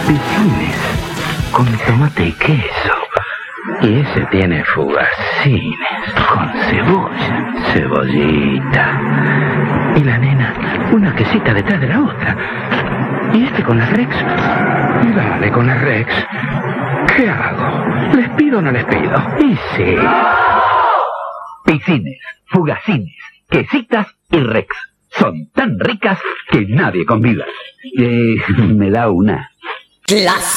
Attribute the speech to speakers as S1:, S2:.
S1: Piscines con tomate y queso. Y ese tiene fugacines con cebolla, cebollita. Y la nena, una quesita detrás de la otra. Y este con la Rex. Dale con la Rex. ¿Qué hago? ¿Les pido o no les pido? Y sí.
S2: Piscines, fugacines, quesitas y Rex. Son tan ricas que nadie convida.
S1: Me da una.
S3: Clásico.